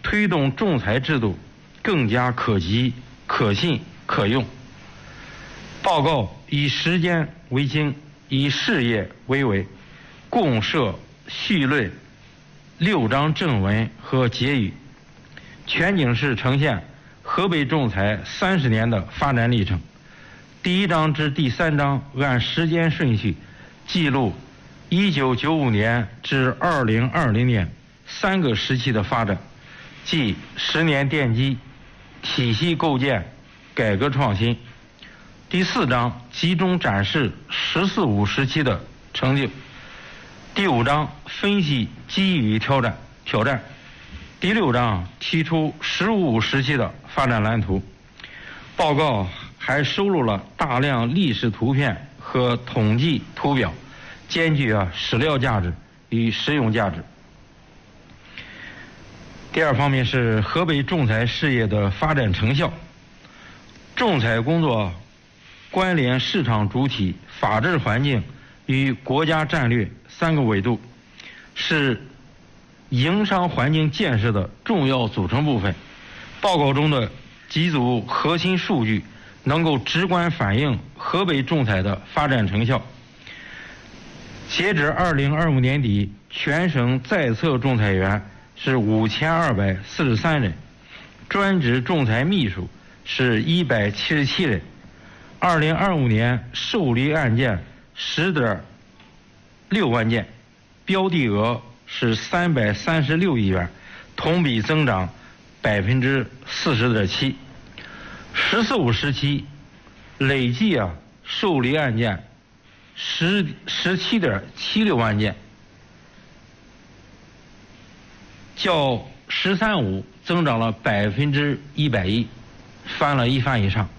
推动仲裁制度更加可及、可信、可用。报告以时间为经，以事业为纬，共设序论、6章正文和结语，全景式呈现河北仲裁30年的发展历程。第1章至第3章按时间顺序记录1995年至2020年3个时期的发展，即10年奠基、体系构建、改革创新。第4章集中展示“10四5”时期的成就。第5章分析机遇与挑战。第6章提出“15五”时期的发展蓝图。报告还收录了大量历史图片和统计图表，兼具史料价值与实用价值。第2方面是河北仲裁事业的发展成效。仲裁工作关联市场主体、法治环境与国家战略3个维度，是营商环境建设的重要组成部分。报告中的几组核心数据能够直观反映河北仲裁的发展成效。截至2025年底，全省在册仲裁员是5243人，专职仲裁秘书是177人。2025年受理案件10.6万件，标的额是336亿元，同比增长40.7%。10四5时期累计受理案件17.76万件，较13.5增长了110%，翻了1番以上。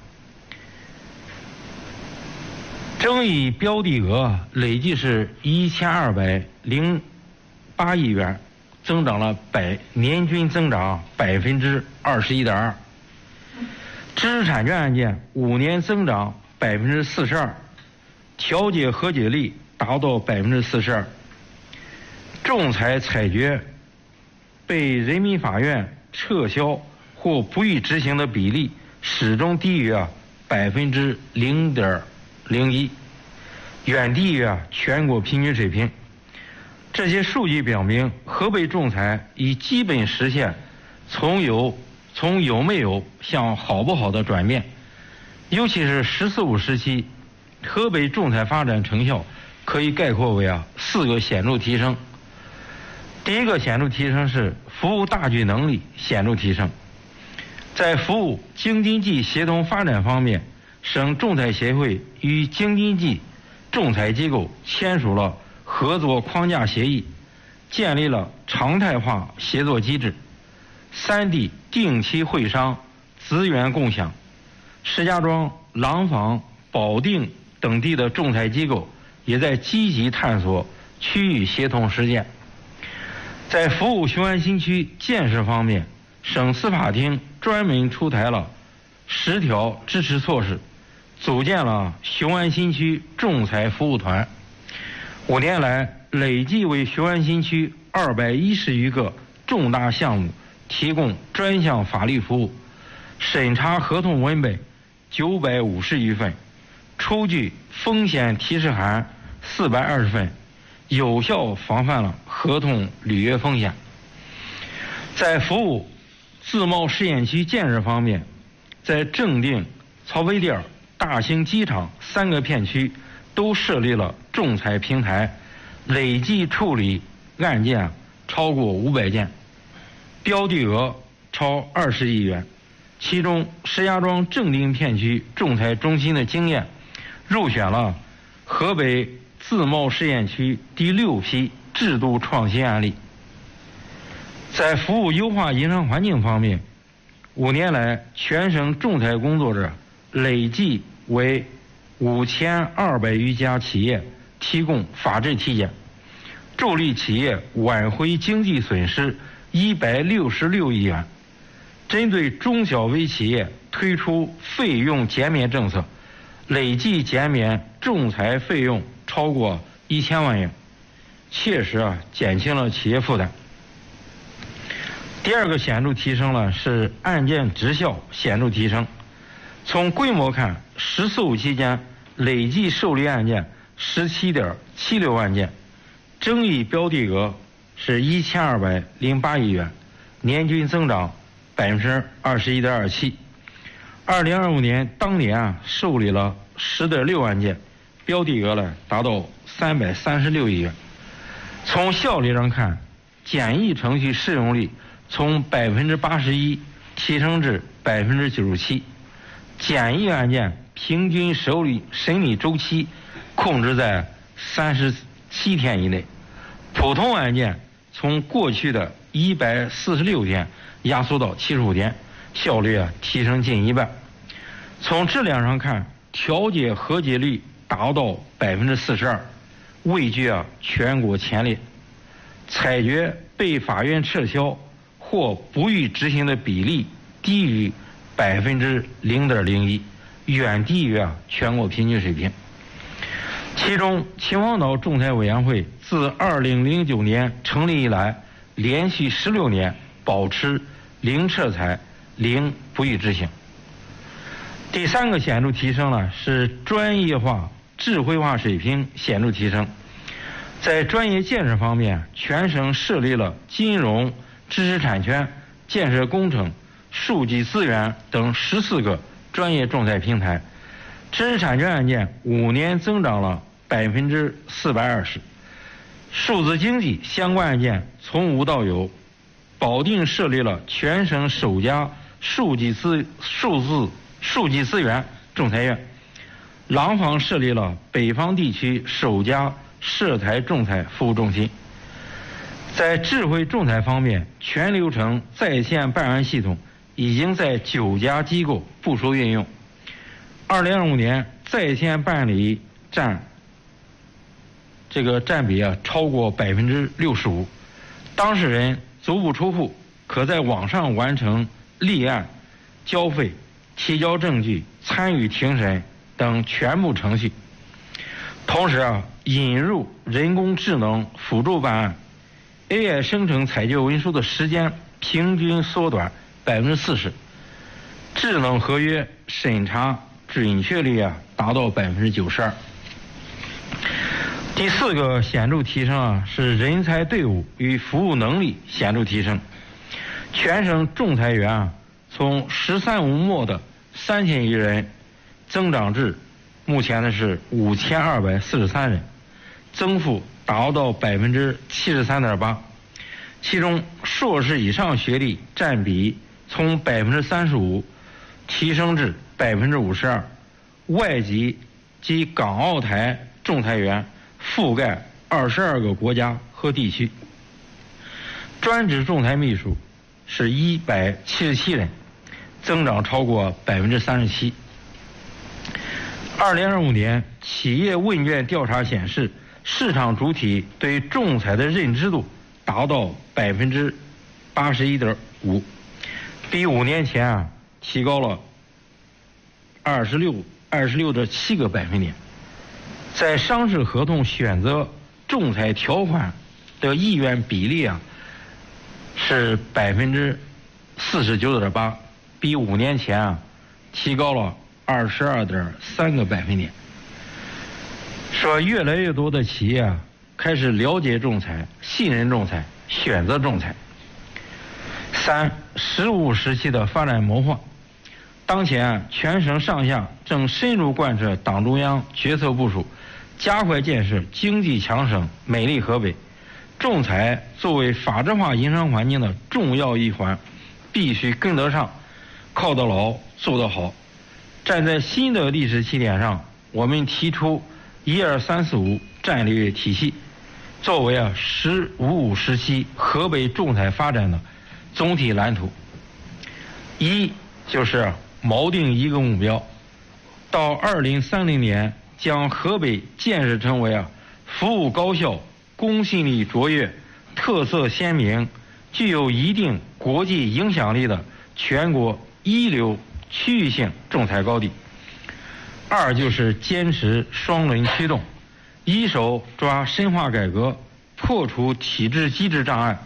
争议标的额累计是1208亿元，增长了年均增长21.2%。知识产权案件5年增长42%，调解和解率达到42%。仲裁裁决被人民法院撤销或不予执行的比例始终低于0.01%，远低于全国平均水平。这些数据表明，河北仲裁已基本实现从有没有向好不好的转变。尤其是10四5时期，河北仲裁发展成效可以概括为4个显著提升。第1个显著提升是服务大局能力显著提升。在服务京津冀协同发展方面，省仲裁协会与京津冀仲裁机构签署了合作框架协议，建立了常态化协作机制，3地定期会商，资源共享。石家庄、廊坊、保定等地的仲裁机构也在积极探索区域协同实践。在服务雄安新区建设方面，省司法厅专门出台了10条支持措施，组建了雄安新区仲裁服务团。5年来，累计为雄安新区210余个重大项目提供专项法律服务，审查合同文本950余份，出具风险提示函420份，有效防范了合同履约风险。在服务自贸试验区建设方面，在正定、曹妃甸、大兴机场3个片区都设立了仲裁平台，累计处理案件超过500件，标的额超20亿元。其中石家庄正定片区仲裁中心的经验入选了河北自贸试验区第6批制度创新案例。在服务优化营商环境方面，5年来全省仲裁工作者累计为5200余家企业提供法治体检，助力企业挽回经济损失166亿元。针对中小微企业推出费用减免政策，累计减免仲裁费用超过1000万元，切实减轻了企业负担。 第二个显著提升呢是案件质效显著提升。从规模看，14五期间累计受理案件17.76万件，争议标的额是1208亿元，年均增长21.27%。2025年当年受理了10.6万件，标的额呢达到336亿元。从效率上看，简易程序适用率从81%提升至97%，简易案件平均审理周期控制在37天以内，普通案件从过去的146天压缩到75天，效率提升近一半。从质量上看，调解和解率达到42%，位居全国前列。裁决被法院撤销或不予执行的比例低于0.01%，远低于全国平均水平。其中，秦皇岛仲裁委员会自2009年成立以来，连续16年保持零撤裁、零不予执行。第三个显著提升呢是专业化、智慧化水平显著提升。在专业建设方面，全省设立了金融、知识产权、建设工程、数据资源等14个专业仲裁平台，知识产权案件5年增长了420%，数字经济相关案件从无到有。保定设立了全省首家数据资源仲裁院，廊坊设立了北方地区首家涉台仲裁服务中心。在智慧仲裁方面，全流程在线办案系统已经在9家机构部署运用。2025年在线办理占比超过65%，当事人足不出户，可在网上完成立案、交费、提交证据、参与庭审等全部程序。同时引入人工智能辅助办案， AI 生成裁决文书的时间平均缩短40%，智能合约审查准确率达到92%。第四个显著提升是人才队伍与服务能力显著提升。全省仲裁员从13五末的3000余人增长至目前的是5243人，增幅达到73.8%。其中硕士以上学历占比从35%提升至52%，外籍及港澳台仲裁员覆盖22个国家和地区。专职仲裁秘书是177人，增长超过37%。2025年企业问卷调查显示，市场主体对仲裁的认知度达到81.5%，比5年前提高了26.7个百分点。在商事合同选择仲裁条款的意愿比例是49.8%，比5年前提高了22.3个百分点。说越来越多的企业开始了解仲裁、信任仲裁、选择仲裁。3、实务时期的发展谋划。当前全省上下正深入贯彻党中央决策部署，加快建设经济强省美丽河北。仲裁作为法治化营商环境的重要一环，必须跟得上，靠得牢，做得好。站在新的历史起点上，我们提出12345战略体系，作为“15五”时期河北仲裁发展的总体蓝图。一就是锚定一个目标，到2030年将河北建设成为服务高效、公信力卓越、特色鲜明、具有一定国际影响力的全国一流区域性仲裁高地。二就是坚持双轮驱动，一手抓深化改革，破除体制机制障碍，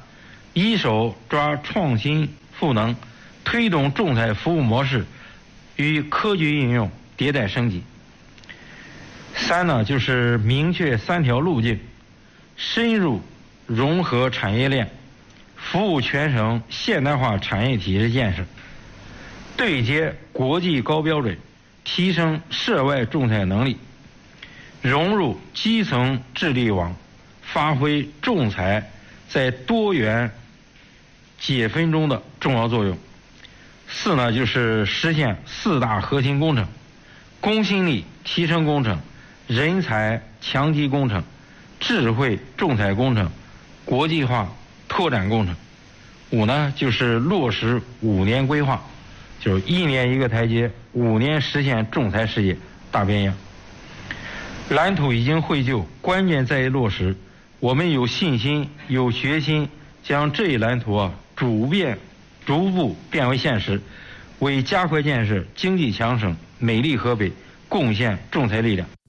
一手抓创新赋能，推动仲裁服务模式与科技应用迭代升级。三呢，就是明确3条路径，深入融合产业链，服务全省现代化产业体制建设，对接国际高标准，提升涉外仲裁能力，融入基层治理网，发挥仲裁在多元解分中的重要作用。四呢，就是实现4大核心工程：公信力提升工程、人才强基工程、智慧仲裁工程、国际化拓展工程。五呢，就是落实5年规划，就是1年1个台阶，5年实现仲裁事业大变样。蓝图已经绘就，关键在于落实。我们有信心、有决心，将这一蓝图逐步变为现实，为加快建设经济强省、美丽河北贡献仲裁力量。